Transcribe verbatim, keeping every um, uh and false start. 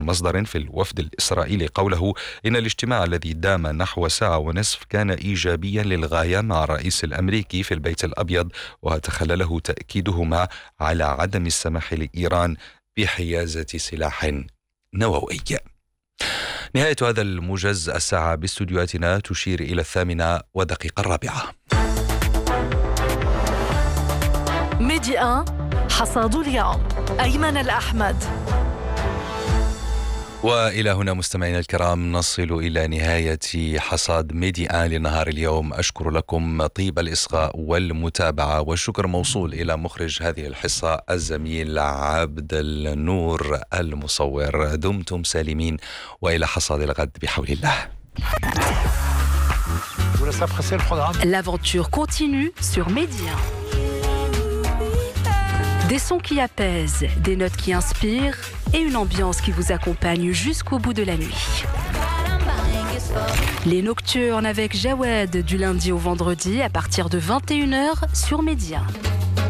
مصدر في الوفد الإسرائيلي قوله إن الاجتماع الذي دام نحو ساعة ونصف كان إيجابيا للغاية مع الرئيس الأمريكي في البيت الأبيض، وتخلله تأكيدهما على عدم السماح لإيران بحيازة سلاح نووي. نهاية هذا الموجز. الساعة باستديوهاتنا تشير إلى الثامنة ودقيقة الرابعة. ميديا حصاد اليوم أيمن الأحمد. وإلى هنا مستمعينا الكرام نصل إلى نهاية حصاد ميديا لنهار اليوم. أشكر لكم طيب الإصغاء والمتابعة، والشكر موصول إلى مخرج هذه الحصة الزميل عبد النور المصور. دمتم سالمين وإلى حصاد الغد بحول الله. L'aventure continue sur Média. Des sons qui apaisent, des notes qui inspirent et une ambiance qui vous accompagne jusqu'au bout de la nuit. Les Nocturnes avec Jawed du lundi au vendredi à partir de vingt et une heures sur Média.